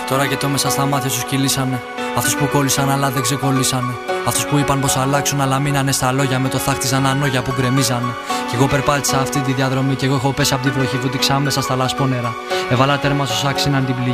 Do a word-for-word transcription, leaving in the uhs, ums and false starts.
Τώρα και το μέσα στα μάτια σου κυλήσανε. Αυτούς που κόλλησαν αλλά δεν ξεκολλήσανε. Αυτούς που είπαν πως αλλάξουν αλλά μείνανε στα λόγια. Με το θα χτίζαν ανόγια που γκρεμίζανε. Κι εγώ περπάτησα αυτή τη διαδρομή. Κι εγώ έχω πέσει από τη βροχή βούτυξα μέσα στα λασπόνερα. Έβαλα τέρμα στο σάξι να την πληγή.